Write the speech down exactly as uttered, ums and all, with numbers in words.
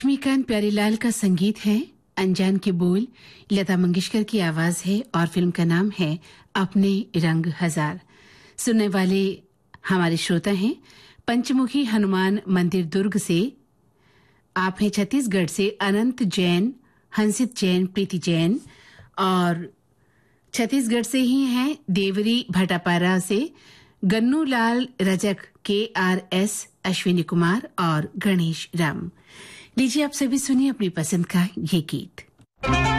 लक्ष्मीकांत प्यारीलाल का संगीत है, अनजान के बोल लता मंगेशकर की आवाज है और फिल्म का नाम है अपने रंग हजार। सुनने वाले हमारे श्रोता हैं पंचमुखी हनुमान मंदिर दुर्ग से, आप हैं छत्तीसगढ़ से अनंत जैन, हंसित जैन, प्रीति जैन, और छत्तीसगढ़ से ही हैं देवरी भटापारा से गन्नू लाल रजक, के आर एस, अश्विनी कुमार और गणेश राम। लीजिए आप सभी सुनिए अपनी पसंद का ये गीत।